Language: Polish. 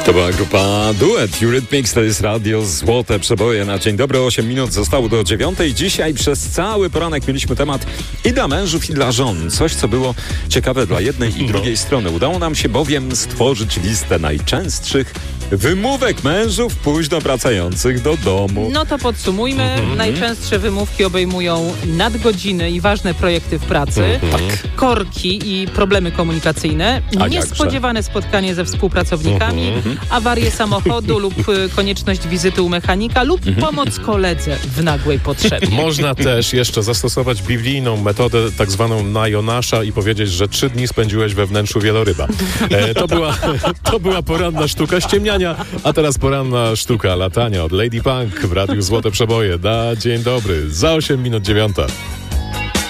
To była grupa Duet Eurythmics, to jest radio Złote Przeboje na dzień dobry. 8 minut zostało do 9. Dzisiaj przez cały poranek mieliśmy temat i dla mężów, i dla żon. Coś, co było ciekawe dla jednej i drugiej strony. Udało nam się bowiem stworzyć listę najczęstszych wymówek mężów późno wracających do domu. No to podsumujmy. Najczęstsze wymówki obejmują nadgodziny i ważne projekty w pracy, korki i problemy komunikacyjne, niespodziewane spotkanie ze współpracownikami, awarię samochodu lub konieczność wizyty u mechanika lub pomoc koledze w nagłej potrzebie. Można też jeszcze zastosować biblijną metodę tak zwaną na Jonasza i powiedzieć, że 3 dni spędziłeś we wnętrzu wieloryba. To była poranna sztuka ściemniania, a teraz poranna sztuka latania od Lady Punk w Radiu Złote Przeboje. Na dzień dobry, za 8 minut 9.